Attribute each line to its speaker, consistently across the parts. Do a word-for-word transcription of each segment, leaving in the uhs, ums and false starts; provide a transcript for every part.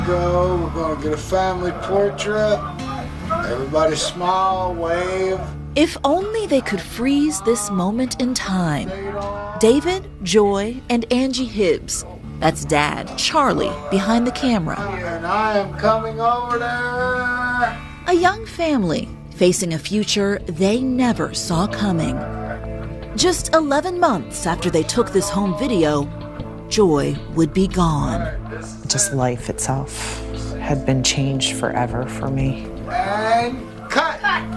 Speaker 1: Go, we're gonna get a family portrait. Everybody smile, wave.
Speaker 2: If only they could freeze this moment in time. David, Joy, and Angie Hibbs. That's Dad, Charlie, behind the camera.
Speaker 1: And I am coming over there.
Speaker 2: A young family facing a future they never saw coming. Just eleven months after they took this home video, Joy would be gone.
Speaker 3: Just life itself had been changed forever for me.
Speaker 1: And cut!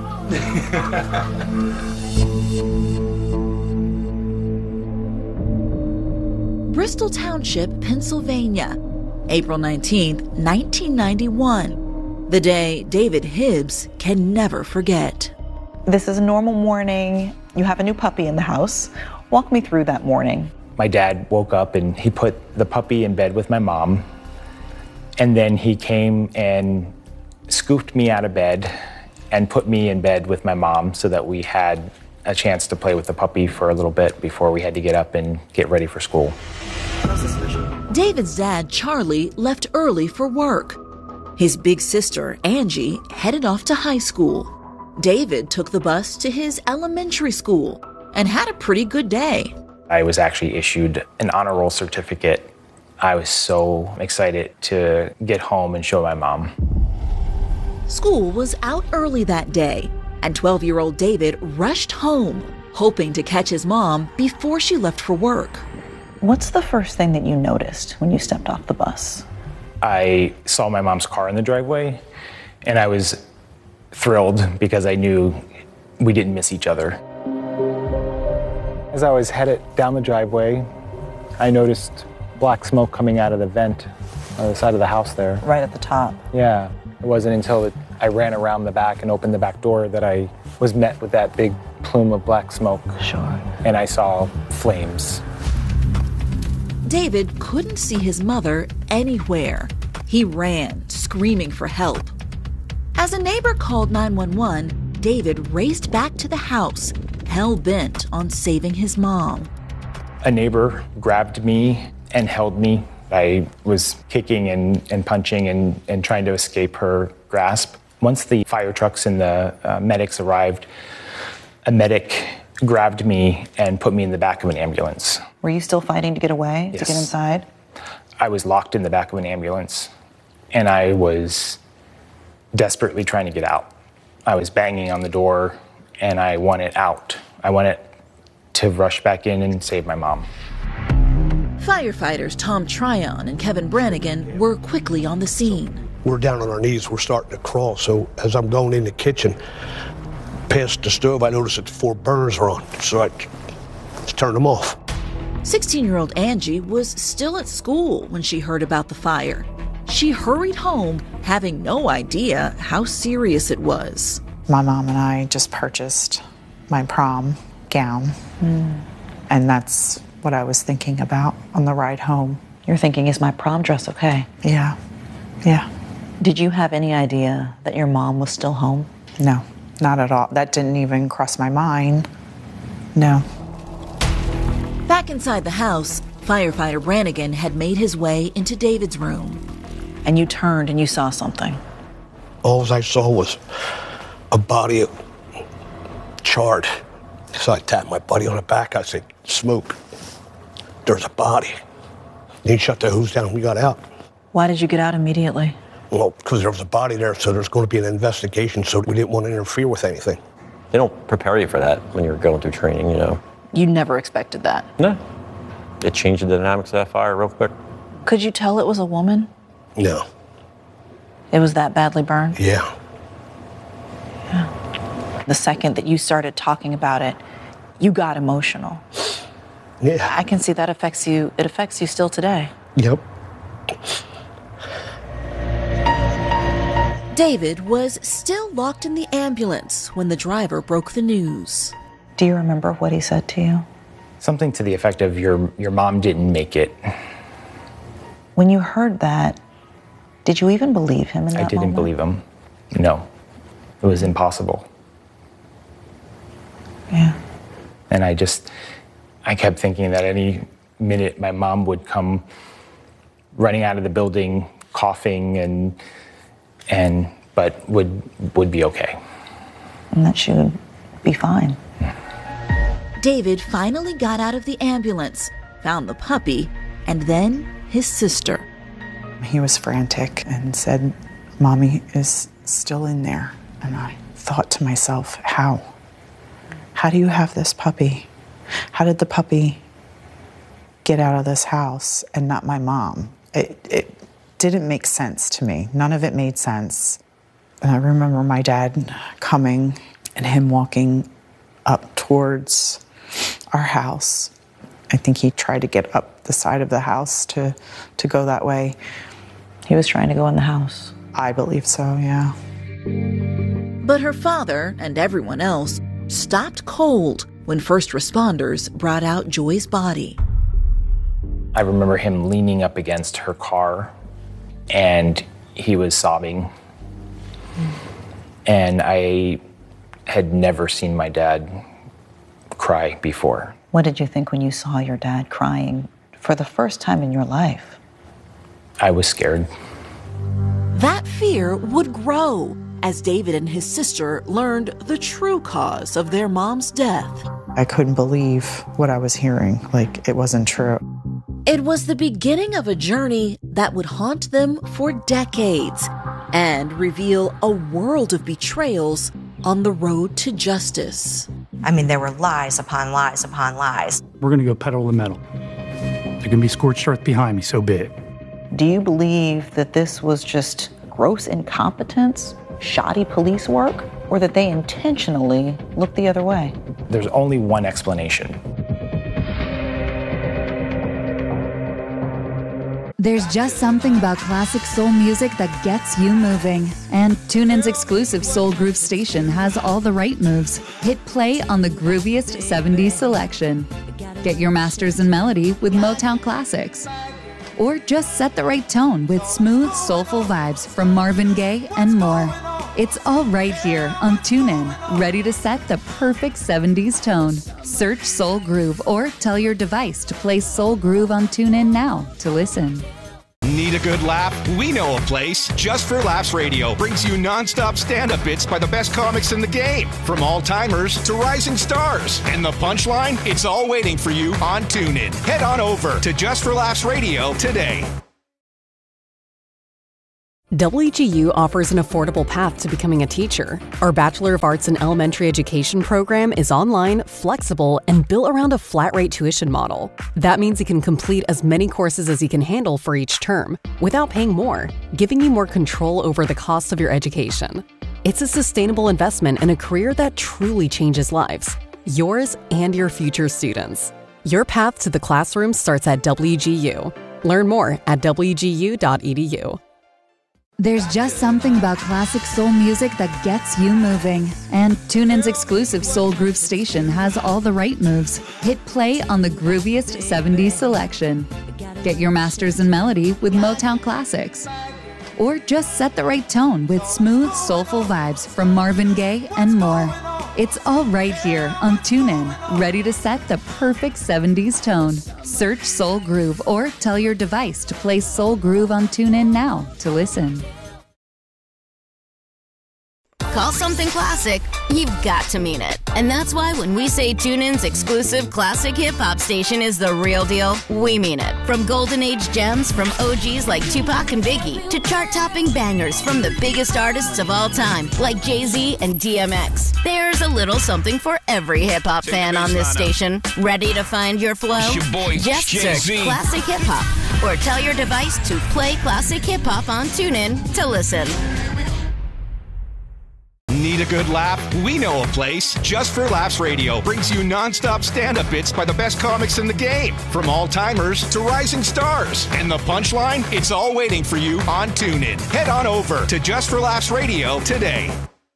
Speaker 2: Bristol Township, Pennsylvania, April nineteenth, nineteen ninety-one. The day David Hibbs can never forget.
Speaker 3: This is a normal morning. You have a new puppy in the house. Walk me through that morning.
Speaker 4: My dad woke up and he put the puppy in bed with my mom. And then he came and scooped me out of bed and put me in bed with my mom so that we had a chance to play with the puppy for a little bit before we had to get up and get ready for school.
Speaker 2: David's dad, Charlie, left early for work. His big sister, Angie, headed off to high school. David took the bus to his elementary school and had a pretty good day.
Speaker 4: I was actually issued an honor roll certificate. I was so excited to get home and show my mom.
Speaker 2: School was out early that day, and twelve-year-old David rushed home, hoping to catch his mom before she left for work.
Speaker 3: What's the first thing that you noticed when you stepped off the bus?
Speaker 4: I saw my mom's car in the driveway, and I was thrilled because I knew we didn't miss each other. As I was headed down the driveway, I noticed black smoke coming out of the vent on the side of the house there.
Speaker 3: Right at the top.
Speaker 4: Yeah. It wasn't until I ran around the back and opened the back door that I was met with that big plume of black smoke.
Speaker 3: Sure.
Speaker 4: And I saw flames.
Speaker 2: David couldn't see his mother anywhere. He ran, screaming for help. As a neighbor called nine one one, David raced back to the house, hell-bent on saving his mom.
Speaker 4: A neighbor grabbed me and held me. I was kicking and, and punching and, and trying to escape her grasp. Once the fire trucks and the uh, medics arrived, a medic grabbed me and put me in the back of an ambulance.
Speaker 3: Were you still fighting to get away,
Speaker 4: Yes.
Speaker 3: to get inside?
Speaker 4: I was locked in the back of an ambulance, and I was desperately trying to get out. I was banging on the door, and I wanted out. I wanted to rush back in and save my mom.
Speaker 2: Firefighters Tom Tryon and Kevin Brannigan were quickly on the scene.
Speaker 5: We're down on our knees, we're starting to crawl, so as I'm going in the kitchen, past the stove, I noticed that the four burners are on, so I just turned them off.
Speaker 2: sixteen-year-old Angie was still at school when she heard about the fire. She hurried home, having no idea how serious it was.
Speaker 3: My mom and I just purchased my prom gown, mm. and that's what I was thinking about on the ride home.
Speaker 6: You're thinking, is my prom dress okay?
Speaker 3: Yeah, yeah.
Speaker 6: Did you have any idea that your mom was still home?
Speaker 3: No, not at all. That didn't even cross my mind. No.
Speaker 2: Back inside the house, firefighter Brannigan had made his way into David's room.
Speaker 6: And you turned and you saw something.
Speaker 5: All I saw was a body charred. So I tapped my buddy on the back. I said, "Smoke. There's a body." He shut the hose down and we got out.
Speaker 6: Why did you get out immediately?
Speaker 5: Well, because there was a body there, so there's going to be an investigation, so we didn't want to interfere with anything.
Speaker 7: They don't prepare you for that when you're going through training, you know.
Speaker 6: You never expected that?
Speaker 7: No. It changed the dynamics of that fire real quick.
Speaker 6: Could you tell it was a woman?
Speaker 5: No.
Speaker 6: It was that badly burned?
Speaker 5: Yeah.
Speaker 6: Yeah. The second that you started talking about it, you got emotional.
Speaker 5: Yeah.
Speaker 6: I can see that affects you. It affects you still today.
Speaker 5: Yep.
Speaker 2: David was still locked in the ambulance when the driver broke the news.
Speaker 6: Do you remember what he said to you?
Speaker 4: Something to the effect of, your, your mom didn't make it.
Speaker 6: When you heard that, did you even believe him in that
Speaker 4: I didn't
Speaker 6: moment?
Speaker 4: believe him. No. It was impossible.
Speaker 6: Yeah.
Speaker 4: And I just, I kept thinking that any minute my mom would come running out of the building coughing and and but would would be okay.
Speaker 6: And that she would be fine.
Speaker 2: David finally got out of the ambulance, found the puppy, and then his sister.
Speaker 3: He was frantic and said, "Mommy is still in there." And I thought to myself, how? How do you have this puppy? How did the puppy get out of this house and not my mom? It, it didn't make sense to me. None of it made sense. And I remember my dad coming and him walking up towards our house. I think he tried to get up the side of the house to, to go that way.
Speaker 6: He was trying to go in the house.
Speaker 3: I believe so, yeah.
Speaker 2: But her father and everyone else stopped cold when first responders brought out Joy's body.
Speaker 4: I remember him leaning up against her car, and he was sobbing. And I had never seen my dad cry before.
Speaker 6: What did you think when you saw your dad crying for the first time in your life?
Speaker 4: I was scared.
Speaker 2: That fear would grow as David and his sister learned the true cause of their mom's death.
Speaker 3: I couldn't believe what I was hearing, like it wasn't true.
Speaker 2: It was the beginning of a journey that would haunt them for decades and reveal a world of betrayals on the road to justice.
Speaker 8: I mean, there were lies upon lies upon lies.
Speaker 9: We're gonna go pedal to the metal. They're gonna be scorched earth behind me so big.
Speaker 6: Do you believe that this was just gross incompetence, shoddy police work, or that they intentionally looked the other way?
Speaker 4: There's only one explanation.
Speaker 10: There's just something about classic soul music that gets you moving. And TuneIn's exclusive Soul Groove station has all the right moves. Hit play on the grooviest seventies selection. Get your masters in melody with Motown classics. Or just set the right tone with smooth, soulful vibes from Marvin Gaye and more. It's all right here on TuneIn, ready to set the perfect seventies tone. Search Soul Groove or tell your device to play Soul Groove on TuneIn now to listen.
Speaker 11: Need a good laugh? We know a place. Just for Laughs Radio brings you non-stop stand-up bits by the best comics in the game. From all-timers to rising stars. And the punchline? It's all waiting for you on TuneIn. Head on over to Just for Laughs Radio today.
Speaker 12: W G U offers an affordable path to becoming a teacher. Our Bachelor of Arts in Elementary Education program is online, flexible, and built around a flat-rate tuition model. That means you can complete as many courses as you can handle for each term, without paying more, giving you more control over the cost of your education. It's a sustainable investment in a career that truly changes lives, yours and your future students. Your path to the classroom starts at W G U. Learn more at w g u dot e d u.
Speaker 10: There's just something about classic soul music that gets you moving. And TuneIn's exclusive Soul Groove station has all the right moves. Hit play on the grooviest seventies selection. Get your masters in melody with Motown classics. Or just set the right tone with smooth, soulful vibes from Marvin Gaye and more. It's all right here on TuneIn, ready to set the perfect seventies tone. Search Soul Groove or tell your device to play Soul Groove on TuneIn now to listen.
Speaker 13: Call something classic, you've got to mean it. And that's why when we say TuneIn's exclusive classic hip-hop station is the real deal, we mean it. From golden age gems from O Gs like Tupac and Biggie to chart-topping bangers from the biggest artists of all time like Jay-Z and D M X. There's a little something for every hip-hop fan on this station. Ready to find your flow?
Speaker 11: It's your boy,
Speaker 13: Just search
Speaker 11: Jay-Z.
Speaker 13: Classic Hip-Hop or tell your device to play Classic Hip-Hop on TuneIn to listen.
Speaker 11: Need a good laugh? We know a place. Just for Laughs Radio brings you non-stop stand-up bits by the best comics in the game. From all-timers to rising stars. And the punchline? It's all waiting for you on TuneIn. Head on over to Just for Laughs Radio today.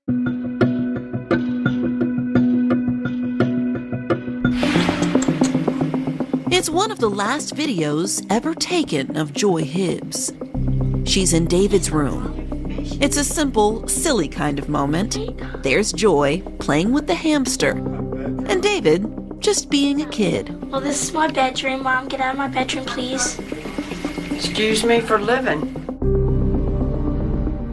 Speaker 2: It's one of the last videos ever taken of Joy Hibbs. She's in David's room. It's a simple, silly kind of moment. There's Joy playing with the hamster, and David just being a kid.
Speaker 14: Well, this is my bedroom. Mom, get out of my bedroom, please.
Speaker 15: Excuse me for living.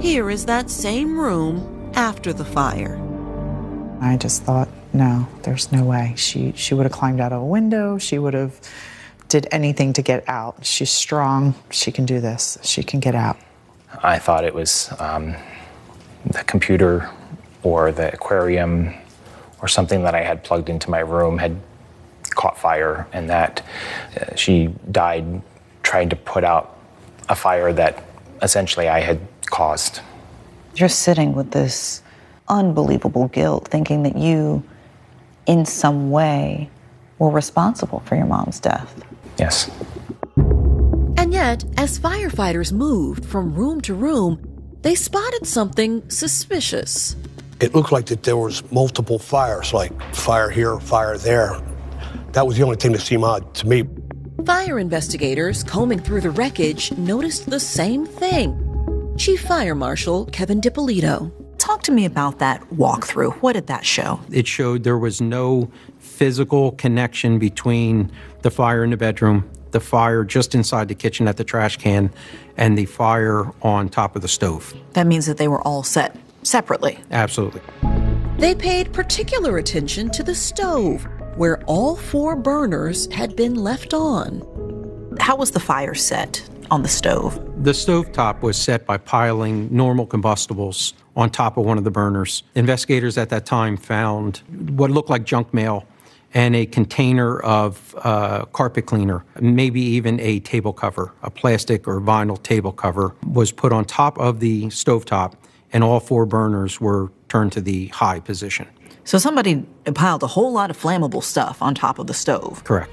Speaker 2: here is that same room after the fire.
Speaker 3: I just thought, no, there's no way. She she would have climbed out of a window. She would have did anything to get out. She's strong. She can do this. She can get out.
Speaker 4: I thought it was um, the computer or the aquarium or something that I had plugged into my room had caught fire, and that uh, she died trying to put out a fire that essentially I had caused.
Speaker 6: You're sitting with this unbelievable guilt, thinking that you, in some way, were responsible for your mom's death.
Speaker 4: Yes.
Speaker 2: And yet, as firefighters moved from room to room, they spotted something suspicious.
Speaker 5: It looked like that there was multiple fires, like fire here, fire there. That was the only thing that seemed odd to me.
Speaker 2: Fire investigators combing through the wreckage noticed the same thing. Chief Fire Marshal Kevin DiPolito.
Speaker 14: Talk to me about that walkthrough. What did that show?
Speaker 9: It showed there was no physical connection between the fire in the bedroom, the fire just inside the kitchen at the trash can, and the fire on top of the stove.
Speaker 14: That means that they were all set separately.
Speaker 9: Absolutely.
Speaker 2: They paid particular attention to the stove, where all four burners had been left on.
Speaker 14: How was the fire set on the stove?
Speaker 9: The stovetop was set by piling normal combustibles on top of one of the burners. Investigators at that time found what looked like junk mail and a container of uh, carpet cleaner, maybe even a table cover, a plastic or vinyl table cover was put on top of the stovetop, and all four burners were turned to the high position.
Speaker 14: So somebody piled a whole lot of flammable stuff on top of the stove.
Speaker 9: Correct.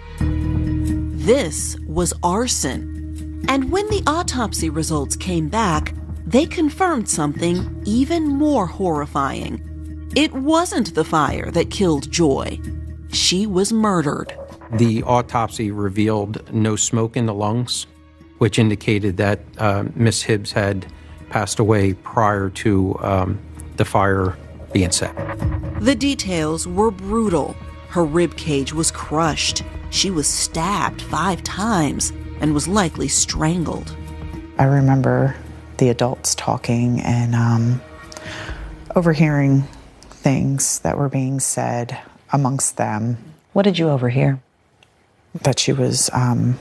Speaker 2: This was arson. And when the autopsy results came back, they confirmed something even more horrifying. It wasn't the fire that killed Joy. She was murdered.
Speaker 9: The autopsy revealed no smoke in the lungs, which indicated that uh, Miss Hibbs had passed away prior to um, the fire being set.
Speaker 2: The details were brutal. Her rib cage was crushed. She was stabbed five times and was likely strangled.
Speaker 3: I remember the adults talking and um, overhearing things that were being said amongst them.
Speaker 6: What did you overhear?
Speaker 3: That she was um,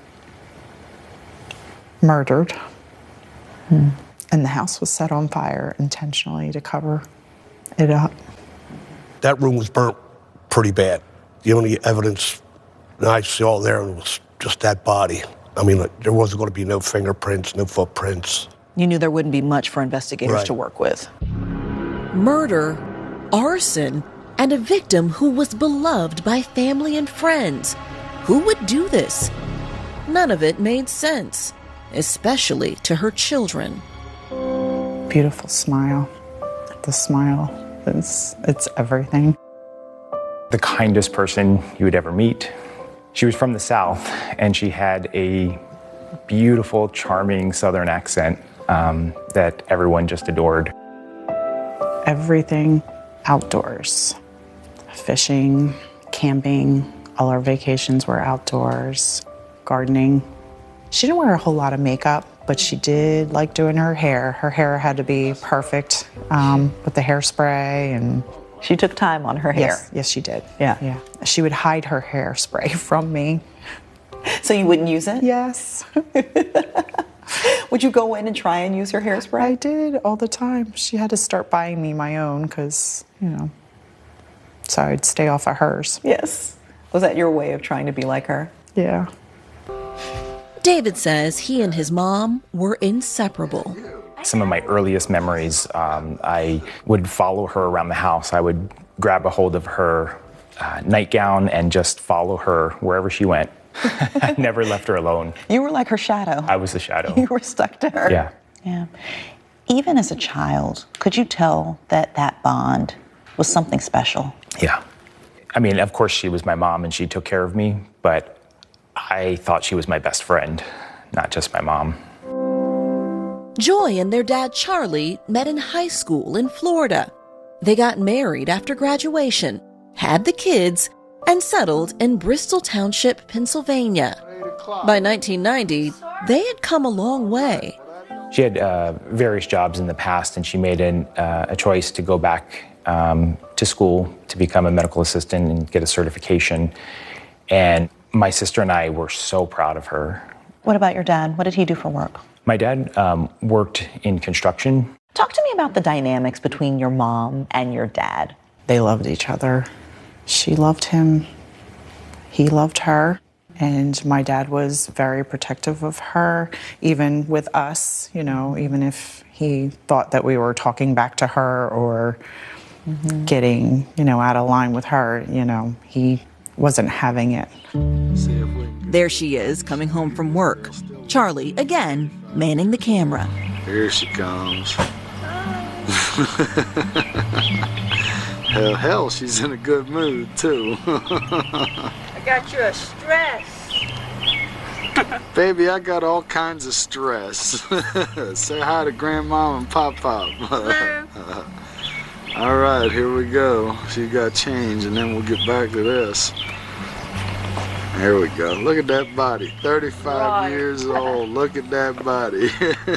Speaker 3: murdered. Hmm. And the house was set on fire intentionally to cover it up.
Speaker 5: That room was burnt pretty bad. The only evidence that I saw there was just that body. I mean, like, there wasn't going to be no fingerprints, no footprints.
Speaker 14: You knew there wouldn't be much for investigators
Speaker 5: Right.
Speaker 14: to work with.
Speaker 2: Murder, arson, and a victim who was beloved by family and friends. Who would do this? None of it made sense, especially to her children.
Speaker 3: Beautiful smile. The smile, is, it's everything.
Speaker 4: The kindest person you would ever meet. She was from the South, and she had a beautiful, charming Southern accent um, that everyone just adored.
Speaker 3: Everything outdoors. Fishing, camping, all our vacations were outdoors. Gardening. She didn't wear a whole lot of makeup, but she did like doing her hair. Her hair had to be perfect um, with the hairspray and...
Speaker 6: She took time on her hair.
Speaker 3: Yes, yes, she did.
Speaker 6: Yeah.
Speaker 3: Yeah. She would hide her hairspray from me.
Speaker 6: So you wouldn't use it?
Speaker 3: Yes.
Speaker 6: Would you go in and try and use her hairspray?
Speaker 3: I did all the time. She had to start buying me my own because, you know, so I'd stay off of hers.
Speaker 6: Yes. Was that your way of trying to be like her?
Speaker 3: Yeah.
Speaker 2: David says he and his mom were inseparable.
Speaker 4: Some of my earliest memories, um, I would follow her around the house. I would grab a hold of her uh, nightgown and just follow her wherever she went. I never left her alone.
Speaker 6: You were like her shadow.
Speaker 4: I was the shadow.
Speaker 6: You were stuck to her.
Speaker 4: Yeah.
Speaker 6: Yeah. Even as a child, could you tell that that bond was something special?
Speaker 4: Yeah. I mean, of course, she was my mom and she took care of me, but I thought she was my best friend, not just my mom.
Speaker 2: Joy and their dad Charlie met in high school in Florida. They got married after graduation, had the kids, and settled in Bristol Township, Pennsylvania. By nineteen ninety, they had come a long way.
Speaker 4: She had uh, various jobs in the past, and she made an, uh, a choice to go back um, to school to become a medical assistant and get a certification. And my sister and I were so proud of her.
Speaker 6: What about your dad? What did he do for work?
Speaker 4: My dad um, worked in construction.
Speaker 6: Talk to me about the dynamics between your mom and your dad.
Speaker 3: They loved each other. She loved him. He loved her. And my dad was very protective of her, even with us, you know, even if he thought that we were talking back to her or mm-hmm. getting, you know, out of line with her, you know, he wasn't having it.
Speaker 2: There she is, coming home from work. Charlie, again, manning the camera.
Speaker 1: Here she comes. Hell, hell, she's in a good mood, too.
Speaker 15: I got you a stress.
Speaker 1: Baby, I got all kinds of stress. Say hi to Grandma and Pop Pop. All right, here we go. She got change, and then we'll get back to this. There we go. Look at that body. thirty-five right. years old. Look at that body.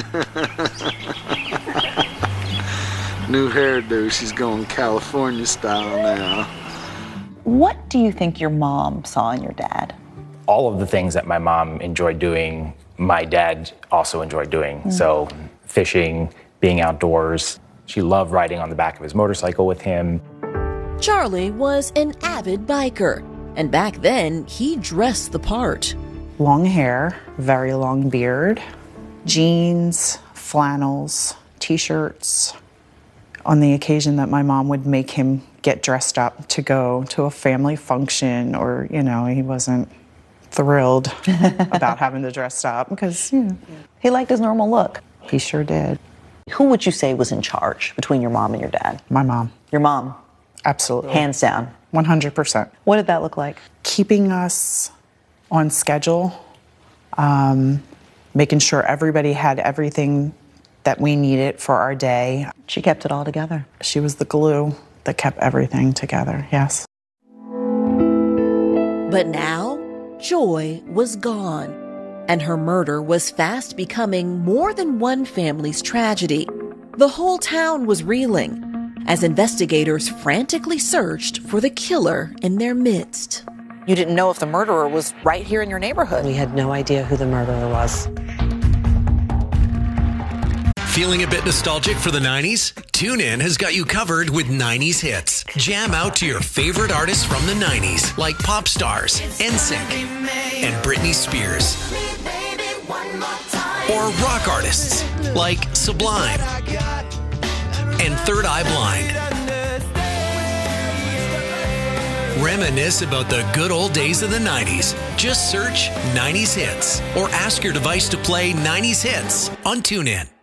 Speaker 1: New hairdo. She's going California style now.
Speaker 6: What do you think your mom saw in your dad?
Speaker 4: All of the things that my mom enjoyed doing, my dad also enjoyed doing. Mm. So fishing, being outdoors. She loved riding on the back of his motorcycle with him.
Speaker 2: Charlie was an avid biker, and back then he dressed the part.
Speaker 3: Long hair, very long beard, jeans, flannels, t-shirts. On the occasion that my mom would make him get dressed up to go to a family function, or, you know, he wasn't thrilled about having to dress up because, you know.
Speaker 6: He liked his normal look.
Speaker 3: He sure did.
Speaker 6: Who would you say was in charge between your mom and your dad?
Speaker 3: My mom.
Speaker 6: Your mom?
Speaker 3: Absolutely.
Speaker 6: Hands down?
Speaker 3: one hundred percent.
Speaker 6: What did that look like?
Speaker 3: Keeping us on schedule, um, making sure everybody had everything that we needed for our day.
Speaker 6: She kept it all together.
Speaker 3: She was the glue that kept everything together, yes.
Speaker 2: But now, Joy was gone, and her murder was fast becoming more than one family's tragedy. The whole town was reeling as investigators frantically searched for the killer in their midst.
Speaker 14: You didn't know if the murderer was right here in your neighborhood.
Speaker 16: We had no idea who the murderer was.
Speaker 17: Feeling a bit nostalgic for the nineties? TuneIn has got you covered with nineties hits. Jam out to your favorite artists from the nineties, like pop stars, N Sync, and Britney Spears. Or rock artists, like Sublime and Third Eye Blind. Reminisce about the good old days of the nineties. Just search nineties hits or ask your device to play nineties hits on TuneIn.